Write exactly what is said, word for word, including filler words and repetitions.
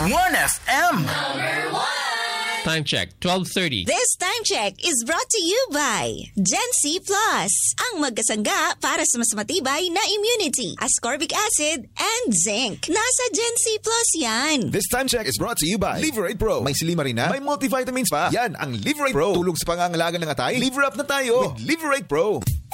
one F M. Time check, twelve thirty. This time check is brought to you by Gen C Plus, ang magkasangga para sa mas matibay na immunity, ascorbic acid, and zinc. Nasa Gen C Plus yan. This time check is brought to you by Liverate Pro. May silimarina, may multivitamins pa. Yan ang Liverate Pro. Tulong sa pangangalaga ng atay. Liver up na tayo with Liverate Pro.